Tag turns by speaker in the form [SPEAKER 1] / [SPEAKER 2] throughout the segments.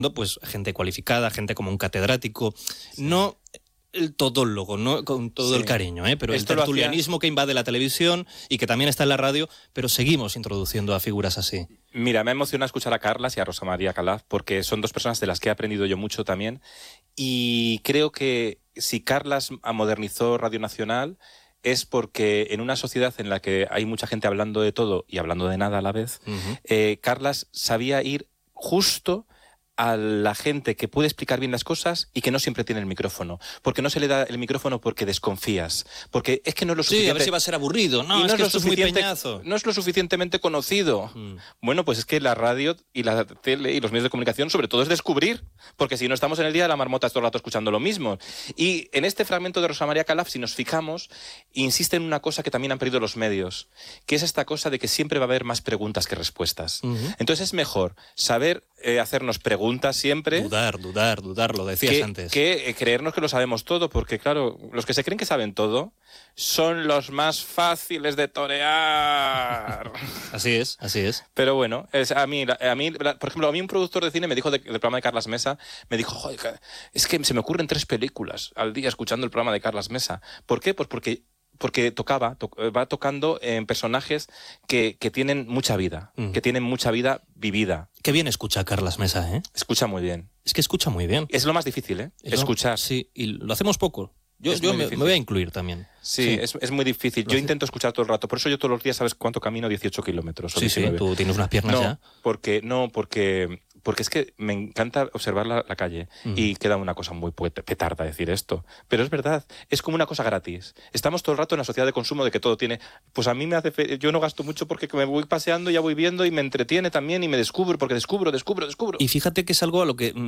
[SPEAKER 1] pues gente cualificada, gente como un catedrático, no el todólogo, no con todo el cariño, pero esto el tertulianismo que invade la televisión y que también está en la radio, pero seguimos introduciendo a figuras así.
[SPEAKER 2] Mira, me emociona escuchar a Carlas y a Rosa María Calaf, porque son dos personas de las que he aprendido yo mucho también, y creo que si Carlas modernizó Radio Nacional es porque en una sociedad en la que hay mucha gente hablando de todo y hablando de nada a la vez, Carlas sabía ir justo a la gente que puede explicar bien las cosas y que no siempre tiene el micrófono. Porque no se le da el micrófono porque desconfías. Porque es que no es lo suficiente...
[SPEAKER 1] Sí, a ver si va a ser aburrido. No, es que esto es muy peñazo.
[SPEAKER 2] No es lo suficientemente conocido. Bueno, pues es que la radio y la tele y los medios de comunicación sobre todo es descubrir. Porque si no estamos en el día de la marmota todo el rato escuchando lo mismo. Y en este fragmento de Rosa María Calaf, si nos fijamos, insiste en una cosa que también han perdido los medios, que es esta cosa de que siempre va a haber más preguntas que respuestas. Entonces es mejor saber hacernos preguntas siempre.
[SPEAKER 1] Dudar, lo decías antes.
[SPEAKER 2] Que creernos que lo sabemos todo, porque claro, los que se creen que saben todo son los más fáciles de torear.
[SPEAKER 1] Así es.
[SPEAKER 2] Pero bueno, a mí, por ejemplo, a mí un productor de cine me dijo del programa de Carlas Mesa, me dijo, joder, es que se me ocurren 3 películas al día escuchando el programa de Carlas Mesa. ¿Por qué? Pues porque va tocando en personajes que tienen mucha vida, que tienen mucha vida vivida.
[SPEAKER 1] Qué bien escucha Carlas Mesa, ¿eh?
[SPEAKER 2] Escucha muy bien.
[SPEAKER 1] Es que escucha muy bien.
[SPEAKER 2] Es lo más difícil, ¿eh? Escuchar.
[SPEAKER 1] Sí, y lo hacemos poco. Yo me voy a incluir también.
[SPEAKER 2] Sí. Es muy difícil. Yo intento escuchar todo el rato. Por eso yo todos los días, ¿sabes cuánto camino? 18 kilómetros.
[SPEAKER 1] Sí, tú tienes unas piernas ya.
[SPEAKER 2] Porque es que me encanta observar la calle y queda una cosa muy petarda decir esto. Pero es verdad, es como una cosa gratis. Estamos todo el rato en la sociedad de consumo de que todo tiene... Pues a mí me hace... Yo no gasto mucho porque me voy paseando, ya voy viendo y me entretiene también y me descubro, porque descubro.
[SPEAKER 1] Y fíjate que es algo a lo que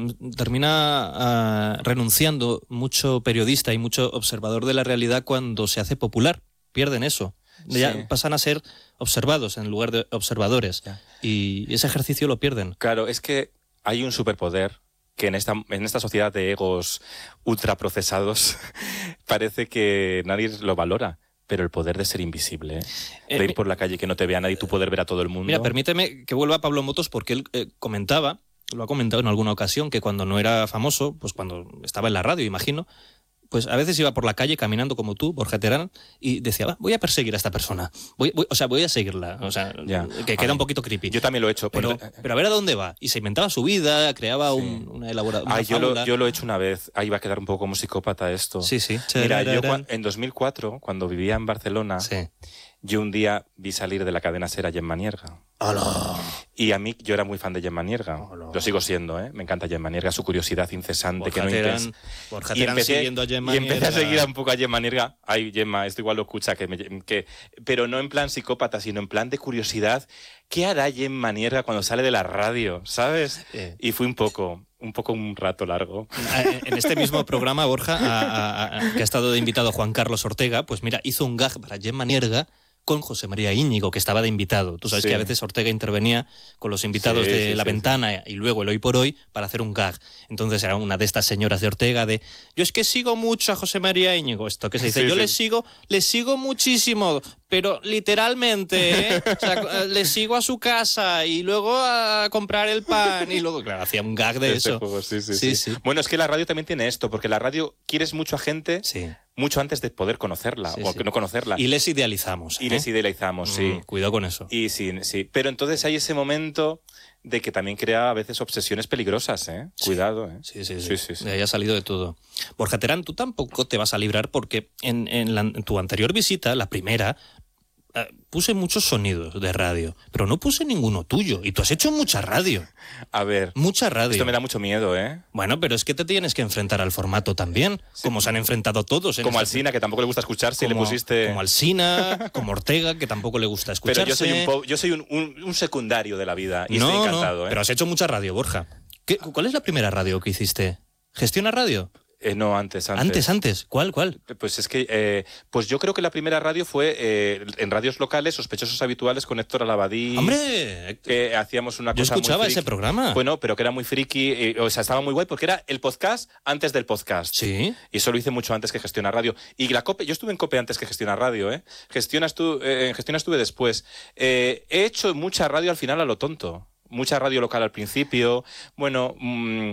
[SPEAKER 1] termina renunciando mucho periodista y mucho observador de la realidad cuando se hace popular. Pierden eso. Ya pasan a ser observados en lugar de observadores. Ya. Y ese ejercicio lo pierden.
[SPEAKER 2] Claro, es que hay un superpoder que en esta sociedad de egos ultraprocesados parece que nadie lo valora. Pero el poder de ser invisible, de ir por la calle y que no te vea nadie y tú poder ver a todo el mundo.
[SPEAKER 1] Mira, permíteme que vuelva a Pablo Motos porque él lo ha comentado en alguna ocasión, que cuando no era famoso, pues cuando estaba en la radio, imagino, pues a veces iba por la calle caminando como tú, Borja Terán, y decía, voy a perseguir a esta persona, voy a seguirla, que queda un poquito creepy.
[SPEAKER 2] Yo también lo he hecho.
[SPEAKER 1] Pero a ver a dónde va. Y se inventaba su vida, creaba una elaboración.
[SPEAKER 2] Yo lo he hecho una vez, ahí va a quedar un poco como psicópata esto.
[SPEAKER 1] Sí.
[SPEAKER 2] Mira, yo en 2004, cuando vivía en Barcelona, yo un día vi salir de la cadena SER a Gemma Nierga.
[SPEAKER 1] ¡Hola!
[SPEAKER 2] Y a mí, yo era muy fan de Gemma Nierga. ¡Hola! Lo sigo siendo, ¿eh? Me encanta Gemma Nierga, su curiosidad incesante.
[SPEAKER 1] Borja Terán siguiendo a Gemma Nierga.
[SPEAKER 2] Y empecé a seguir un poco a Gemma Nierga. Ay, Gemma, esto igual lo escucha, pero no en plan psicópata, sino en plan de curiosidad. ¿Qué hará Gemma Nierga cuando sale de la radio? ¿Sabes? Y fue un rato largo.
[SPEAKER 1] En este mismo programa, Borja, que ha estado de invitado Juan Carlos Ortega, pues mira, hizo un gag para Gemma Nierga con José María Íñigo, que estaba de invitado. Tú sabes que a veces Ortega intervenía con los invitados de La Ventana y luego el Hoy por Hoy para hacer un gag. Entonces era una de estas señoras de Ortega de yo es que sigo mucho a José María Íñigo. Esto que se dice, yo le sigo muchísimo, pero literalmente, o sea, le sigo a su casa y luego a comprar el pan y luego, claro, hacía un gag de eso.
[SPEAKER 2] Juego, sí. Bueno, es que la radio también tiene esto, porque la radio quieres mucho a gente mucho antes de poder conocerla o no conocerla.
[SPEAKER 1] Y les idealizamos.
[SPEAKER 2] Sí.
[SPEAKER 1] Cuidado con eso.
[SPEAKER 2] Y sí. Pero entonces hay ese momento de que también crea a veces obsesiones peligrosas, ¿eh? Cuidado, ¿eh?
[SPEAKER 1] Sí. De ahí ha salido de todo. Borja Terán, tú tampoco te vas a librar porque en tu anterior visita, la primera, puse muchos sonidos de radio, pero no puse ninguno tuyo. Y tú has hecho mucha radio.
[SPEAKER 2] A ver.
[SPEAKER 1] Mucha radio.
[SPEAKER 2] Esto me da mucho miedo, ¿eh?
[SPEAKER 1] Bueno, pero es que te tienes que enfrentar al formato también, como se han enfrentado todos.
[SPEAKER 2] Como Alsina, que tampoco le gusta escucharse, le pusiste...
[SPEAKER 1] Como Alsina, como Ortega, que tampoco le gusta escucharse.
[SPEAKER 2] Pero yo soy un secundario de la vida y estoy encantado, ¿eh?
[SPEAKER 1] Pero has hecho mucha radio, Borja. ¿Cuál es la primera radio que hiciste? ¿Gestiona Radio?
[SPEAKER 2] No, antes.
[SPEAKER 1] ¿Antes? ¿Cuál?
[SPEAKER 2] Pues es que, pues yo creo que la primera radio fue en radios locales, Sospechosos Habituales con Héctor Alabadí.
[SPEAKER 1] ¡Hombre!
[SPEAKER 2] Que hacíamos una cosa.
[SPEAKER 1] Yo escuchaba ese programa.
[SPEAKER 2] Bueno, pero que era muy friki, o sea, estaba muy guay porque era el podcast antes del podcast.
[SPEAKER 1] Sí.
[SPEAKER 2] Y eso lo hice mucho antes que Gestiona Radio. Y la COPE, yo estuve en COPE antes que Gestiona Radio, ¿eh? En Gestiona estuve después. He hecho mucha radio al final a lo tonto. mucha radio local al principio. Bueno,